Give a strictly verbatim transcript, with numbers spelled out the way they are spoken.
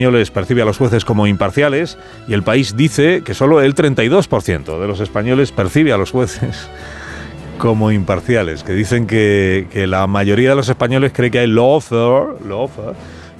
españoles percibe a los jueces como imparciales y El País dice que solo el treinta y dos por ciento de los españoles percibe a los jueces como imparciales, que dicen que, que la mayoría de los españoles cree que hay lawfare, lawfare